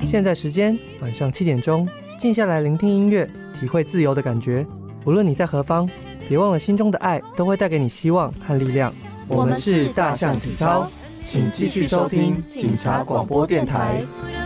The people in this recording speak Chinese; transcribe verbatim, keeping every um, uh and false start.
现在时间晚上七点钟，静下来聆听音乐，体会自由的感觉。无论你在何方，别忘了心中的爱都会带给你希望和力量。我们是大象体操，请继续收听警察广播电台。